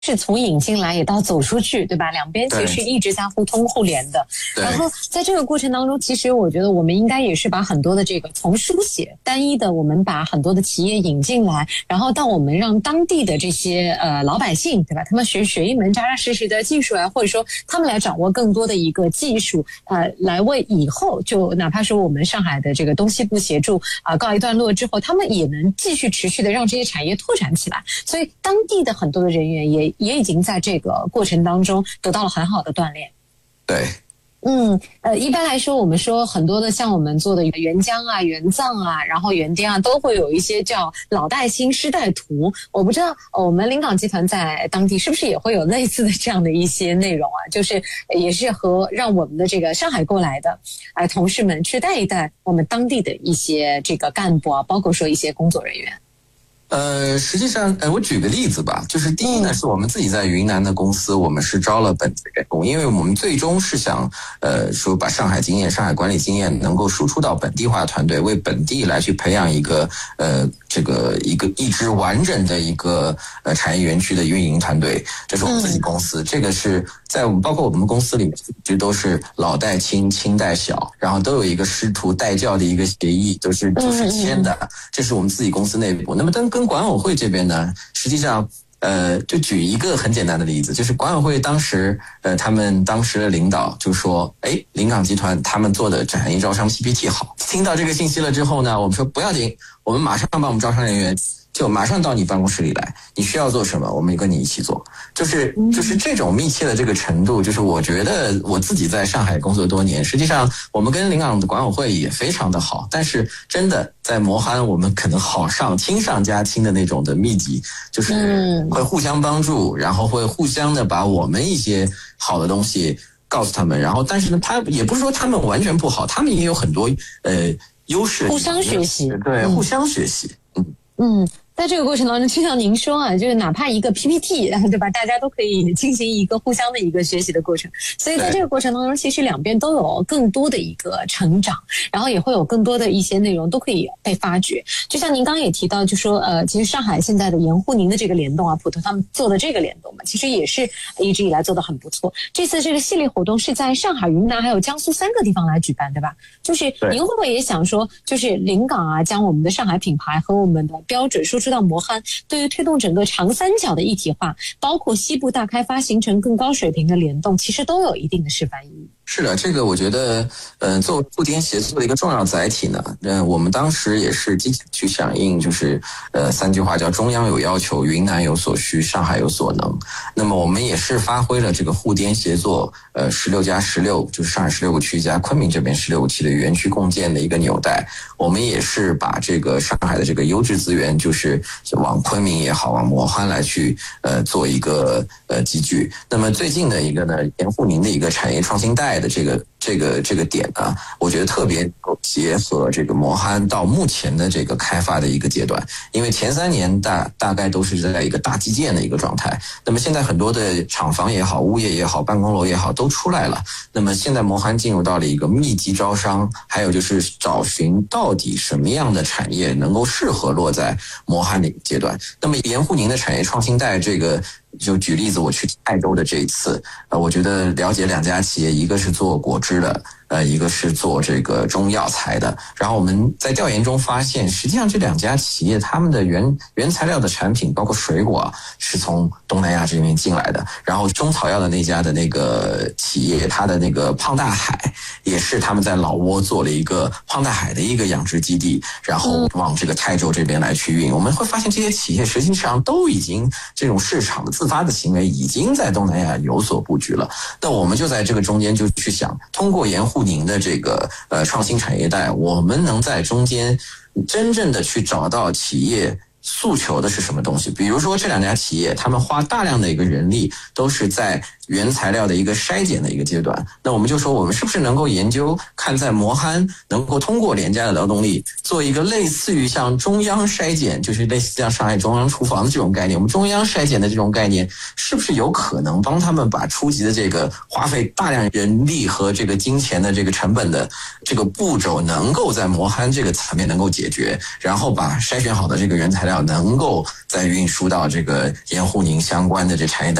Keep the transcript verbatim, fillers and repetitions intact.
是从引进来也到走出去，对吧？两边其实一直在互通互联的。然后在这个过程当中，其实我觉得我们应该也是把很多的这个从书写单一的，我们把很多的企业引进来，然后到我们让当地的这些呃老百姓，对吧？他们学学一门扎扎实实的技术啊，或者说他们来掌握更多的一个技术，呃，来为以后就哪怕说我们上海的这个东西部协助啊、呃、告一段落之后，他们也能继续持续的让这些产业拓展起来。所以当地的很多的人员也也已经在这个过程当中得到了很好的锻炼。 对， 嗯，呃，一般来说，我们说很多的像我们做的原浆啊、原藏啊，然后原丁啊，都会有一些叫老带新、师带徒。我不知道、呃、我们临港集团在当地是不是也会有类似的这样的一些内容啊？就是也是和让我们的这个上海过来的呃同事们去带一带我们当地的一些这个干部啊，包括说一些工作人员。 呃，实际上，呃，我举个例子吧，就是第一呢，是我们自己在云南的公司，我们是招了本地员工，因为我们最终是想，呃，说把上海经验、上海管理经验能够输出到本地化团队，为本地来去培养一个，呃，这个一个一支完整的一个呃产业园区的运营团队，这是我们自己公司，嗯、这个是在我们包括我们公司里面，这都是老带轻、轻带小，然后都有一个师徒带教的一个协议，都是都是签的，这是我们自己公司内部。那么跟跟管委会这边呢，实际上，呃，就举一个很简单的例子，就是管委会当时，呃，他们当时的领导就说，哎，临港集团他们做的产业招商 P P T 好。听到这个信息了之后呢，我们说不要紧，我们马上把我们招商人员就马上到你办公室里来，你需要做什么，我们跟你一起做。就是就是这种密切的这个程度，就是我觉得我自己在上海工作多年，实际上我们跟临港的管委会也非常的好，但是真的在磨憨，我们可能好上亲上加亲的那种的密集，就是会互相帮助，然后会互相的把我们一些好的东西告诉他们，然后但是呢，他也不是说他们完全不好，他们也有很多呃优势， 互相学习， 对，互相学习，嗯嗯。在这个过程当中，就像您说啊，就是哪怕一个 P P T， 对吧？大家都可以进行一个互相的一个学习的过程。所以在这个过程当中，其实两边都有更多的一个成长，然后也会有更多的一些内容都可以被发掘。就像您刚刚也提到，就说呃，其实上海现在的盐沪宁的这个联动啊，普通他们做的这个联动嘛，其实也是一直以来做得很不错。这次这个系列活动是在上海、云南还有江苏三个地方来举办，对吧？就是您会不会也想说，就是临港啊，将我们的上海品牌和我们的标准输出到磨憨，对于推动整个长三角的一体化，包括西部大开发形成更高水平的联动，其实都有一定的示范意义。 是的，这个我觉得，嗯、呃，做沪滇协作的一个重要载体呢，呃，我们当时也是积极去响应，就是呃三句话叫中央有要求，云南有所需，上海有所能。那么我们也是发挥了这个沪滇协作，呃，十六加十六，就是上海十六个区加昆明这边十六个区的园区共建的一个纽带。我们也是把这个上海的这个优质资源，就是往昆明也好，往磨憨来去呃做一个呃集聚。那么最近的一个呢，盐沪宁的一个产业创新带的这个这个这个点呢，我觉得特别结合这个磨憨到目前的这个开发的一个阶段，因为前三年大大概都是在一个大基建的一个状态，那么现在很多的厂房也好，物业也好，办公楼也好都出来了，那么现在磨憨进入到了一个密集招商，还有就是找寻到底什么样的产业能够适合落在磨憨的一个阶段。那么盐沪宁的产业创新带这个，就举例子，我去泰州的这一次，呃，我觉得了解两家企业，一个是做果汁的，呃，一个是做这个中药材的。然后我们在调研中发现，实际上这两家企业他们的原原材料的产品，包括水果啊，是从东南亚这边进来的。然后中草药的那家的那个企业，它的那个胖大海也是他们在老挝做了一个胖大海的一个养殖基地，然后往这个泰州这边来去运。我们会发现这些企业实际上都已经这种市场的自发的行为已经在东南亚有所布局了。那我们就在这个中间就去想，通过盐沪宁的这个呃创新产业带，我们能在中间真正的去找到企业诉求的是什么东西。比如说这两家企业，他们花大量的一个人力都是在原材料的一个筛检的一个阶段，那我们就说我们是不是能够研究看在磨憨能够通过廉价的劳动力做一个类似于像中央筛检，就是类似像上海中央厨房的这种概念，我们中央筛检的这种概念是不是有可能帮他们把初级的这个花费大量人力和这个金钱的这个成本的这个步骤能够在磨憨这个层面能够解决，然后把筛选好的这个原材料料能够再运输到这个盐湖宁相关的这产业